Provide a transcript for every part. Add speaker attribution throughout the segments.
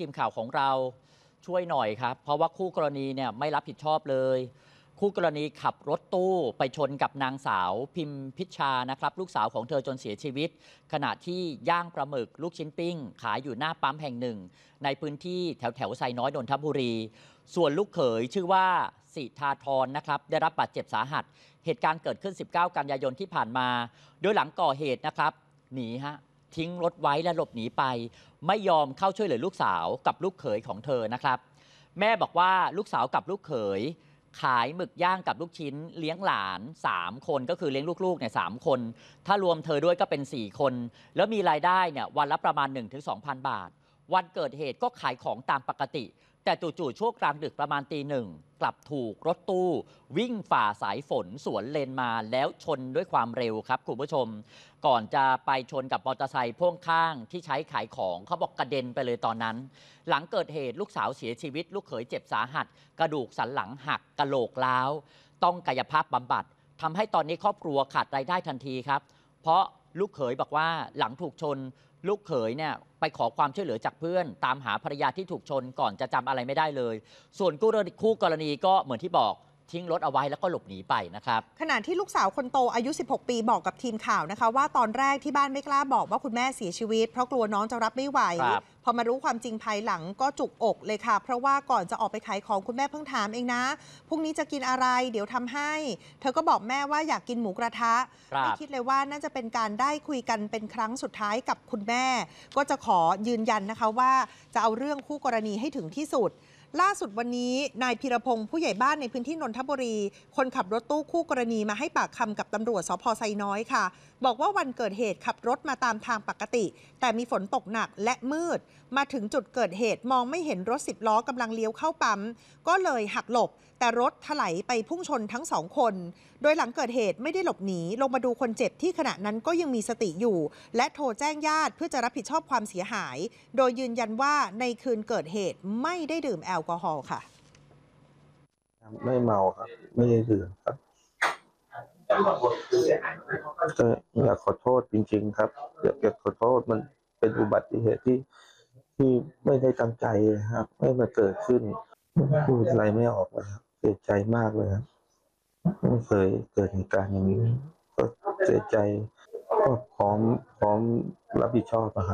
Speaker 1: ทีมข่าวของเราช่วยหน่อยครับเพราะว่าคู่กรณีเนี่ยไม่รับผิดชอบเลยคู่กรณีขับรถตู้ไปชนกับนางสาวพิมพิชชานะครับลูกสาวของเธอจนเสียชีวิตขณะที่ย่างปลาหมึกลูกชิ้นปิ้งขายอยู่หน้าปั๊มแห่งหนึ่งในพื้นที่แถวไซน้อยนนทบุรีส่วนลูกเขยชื่อว่าสิทาธรนะครับได้รับบาดเจ็บสาหัสเหตุการณ์เกิดขึ้น19กันยายนที่ผ่านมาโดยหลังก่อเหตุนะครับหนีทิ้งรถไว้และหลบหนีไปไม่ยอมเข้าช่วยเหลือลูกสาวกับลูกเขยของเธอนะครับแม่บอกว่าลูกสาวกับลูกเขยขายหมึกย่างกับลูกชิ้นเลี้ยงหลาน3คนก็คือเลี้ยงลูกๆเนี่ย3คนถ้ารวมเธอด้วยก็เป็น4คนแล้วมีรายได้เนี่ยวันละประมาณ 1-2,000 บาทวันเกิดเหตุก็ขายของตามปกติแต่จู่ๆช่วงกลางดึกประมาณตี 1กลับถูกรถตู้วิ่งฝ่าสายฝนสวนเลนมาแล้วชนด้วยความเร็วครับคุณผู้ชมก่อนจะไปชนกับมอเตอร์ไซค์พ่วงข้างที่ใช้ขายของเขาบอกกระเด็นไปเลยตอนนั้นหลังเกิดเหตุลูกสาวเสียชีวิตลูกเขยเจ็บสาหัสกระดูกสันหลังหักกะโหลกร้าวต้องกายภาพบำบัดทำให้ตอนนี้ครอบครัวขาดรายได้ทันทีครับเพราะลูกเขยบอกว่าหลังถูกชนลูกเขยเนี่ยไปขอความช่วยเหลือจากเพื่อนตามหาภรรยาที่ถูกชนก่อนจะจำอะไรไม่ได้เลยส่วนคู่กรณีก็เหมือนที่บอกทิ้งรถเอาไว้แล้วก็หลบหนีไปนะครับ
Speaker 2: ขณะที่ลูกสาวคนโตอายุ 16 ปีบอกกับทีมข่าวนะคะว่าตอนแรกที่บ้านไม่กล้าบอกว่าคุณแม่เสียชีวิตเพราะกลัวน้องจะรับไม่ไหวพอมารู้ความจริงภายหลังก็จุกอกเลยค่ะเพราะว่าก่อนจะออกไปขายของคุณแม่เพิ่งถามเองนะพรุ่งนี้จะกินอะไรเดี๋ยวทำให้เธอก็บอกแม่ว่าอยากกินหมูกระทะไม่คิดเลยว่าน่าจะเป็นการได้คุยกันเป็นครั้งสุดท้ายกับคุณแม่ก็จะขอยืนยันนะคะว่าจะเอาเรื่องคู่กรณีให้ถึงที่สุดล่าสุดวันนี้นายพีรพงศ์ผู้ใหญ่บ้านในพื้นที่นนทบุรีคนขับรถตู้คู่กรณีมาให้ปากคำกับตำรวจสภ.ไซน้อยค่ะบอกว่าวันเกิดเหตุขับรถมาตามทางปกติแต่มีฝนตกหนักและมืดมาถึงจุดเกิดเหตุมองไม่เห็นรถ10 ล้อกำลังเลี้ยวเข้าปั๊มก็เลยหักหลบแต่รถถลายไปพุ่งชนทั้ง2คนโดยหลังเกิดเหตุไม่ได้หลบหนีลงมาดูคนเจ็บที่ขณะนั้นก็ยังมีสติอยู่และโทรแจ้งญาติเพื่อจะรับผิดชอบความเสียหายโดยยืนยันว่าในคืนเกิดเหตุไม่ได้ดื่มแอลกอฮอล์ค่ะ
Speaker 3: ไม่เมาครับไม่ได้ดื่มครับก็อยากขอโทษจริงๆครับอยากขอโทษมันเป็นอุบัติเหตุที่ไม่ได้ตั้งใจครับไม่มาเกิดขึ้นพูดอะไรไม่ออกเลยครับเสียใจมากเลยครับไม่เคยเกิดเหตุการณ์อย่างนี้ก็เสียใจก็พร้อมรับผิดชอบนะครับ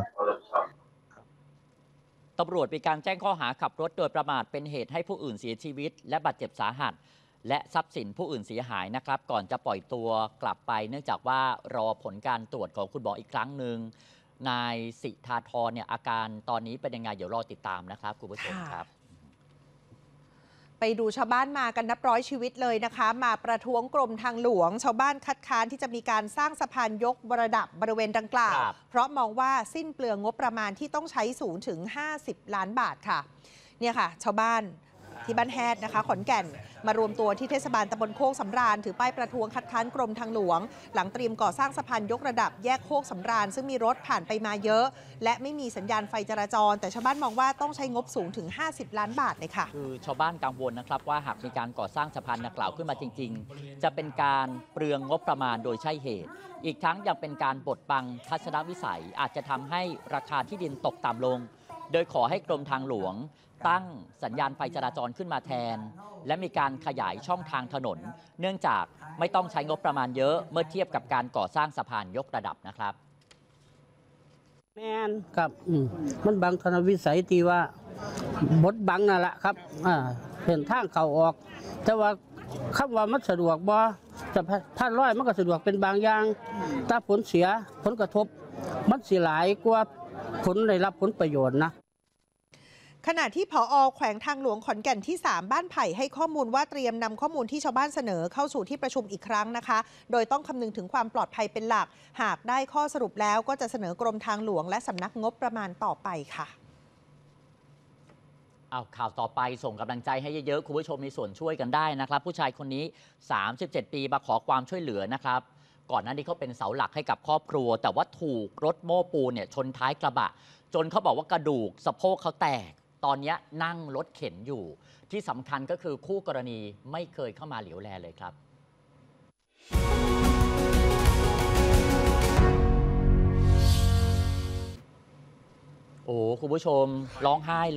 Speaker 1: ตำรวจมีการแจ้งข้อหาขับรถโดยประมาทเป็นเหตุให้ผู้อื่นเสียชีวิตและบาดเจ็บสาหัสและทรัพย์สินผู้อื่นเสียหายนะครับก่อนจะปล่อยตัวกลับไปเนื่องจากว่ารอผลการตรวจของคุณหมออีกครั้งหนึ่งนายสิทาธรเนี่ยอาการตอนนี้เป็นยังไงเดี๋ยวรอติดตามนะครับคุณผู้ชมครับ
Speaker 2: ไปดูชาวบ้านมากันนับร้อยชีวิตเลยนะคะมาประท้วงกรมทางหลวงชาวบ้านคัดค้านที่จะมีการสร้างสะพานยกระดับบริเวณดังกล่าวเพราะมองว่าสิ้นเปลืองงบประมาณที่ต้องใช้สูงถึง50 ล้านบาทค่ะเนี่ยค่ะชาวบ้านที่บ้านแฮดนะคะขอนแก่นมารวมตัวที่เทศบาลตำบลโคกสำราญถือป้ายประท้วงคัดค้านกรมทางหลวงหลังเตรียมก่อสร้างสะพานยกระดับแยกโคกสำราญซึ่งมีรถผ่านไปมาเยอะและไม่มีสัญญาณไฟจราจรแต่ชาวบ้านมองว่าต้องใช้งบสูงถึง50 ล้านบาทเลยค่ะ
Speaker 1: คือชาวบ้านกังวลนะครับว่าหากมีการก่อสร้างสะพานดังกล่าวขึ้นมาจริงๆจะเป็นการเปลืองงบประมาณโดยใช่เหตุอีกทั้งยังเป็นการบดบังทัศนวิสัยอาจจะทำให้ราคาที่ดินตกต่ำลงโดยขอให้กรมทางหลวงตั้งสัญญาณไฟจราจรขึ้นมาแทนและมีการขยายช่องทางถนนเนื่องจากไม่ต้องใช้งบประมาณเยอะเมื่อเทียบกับการก่อสร้างสะพานยกระดับนะครับ
Speaker 4: แม่นครับมันบังทัศนวิสัยที่ว่าบดบังนั่นแหละครับเห็นทางเข้าออกแต่ว่าคำว่ามันสะดวกบ่จะผ่านร้อยมันก็สะดวกเป็นบางอย่างถ้าผลเสียผลกระทบมันสิหลายกว่าผลได้รับผลประโยชน์นะ
Speaker 2: ขณะที่ผอ.แขวงทางหลวงขอนแก่นที่3บ้านไผ่ให้ข้อมูลว่าเตรียมนำข้อมูลที่ชาวบ้านเสนอเข้าสู่ที่ประชุมอีกครั้งนะคะโดยต้องคำนึงถึงความปลอดภัยเป็นหลักหากได้ข้อสรุปแล้วก็จะเสนอกรมทางหลวงและสำนักงบประมาณต่อไปค่ะ
Speaker 1: เอาข่าวต่อไปส่งกำลังใจให้เยอะๆคุณผู้ชมมีส่วนช่วยกันได้นะครับผู้ชายคนนี้37 ปีมาขอความช่วยเหลือนะครับก่อนหน้านี้เขาเป็นเสาหลักให้กับครอบครัวแต่ว่าถูกรถโม้ปูนเนี่ยชนท้ายกระบะจนเขาบอกว่ากระดูกสะโพกเขาแตกตอนนี้นั่งรถเข็นอยู่ที่สำคัญก็คือคู่กรณีไม่เคยเข้ามาเหลียวแลเลยครับโอ้คุณผู้ชมร้องไห้